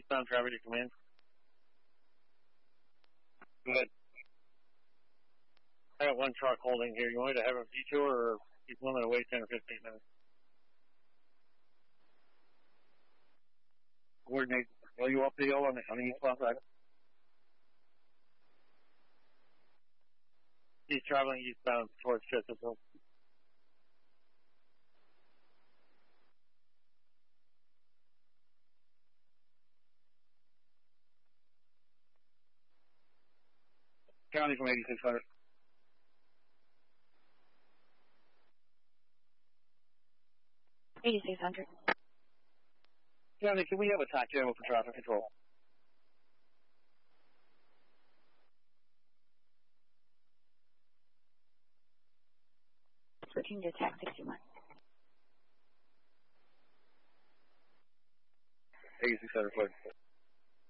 eastbound traffic to command. Good. I got one truck holding here. You want me to have a detour or keep willing to wait 10 or 15 minutes? Coordinate. Are you up the hill on the eastbound side? He's traveling eastbound towards Chesterfield. County from 8600. County, can we have a tack channel for traffic control? Switching to TAC 61. 8600,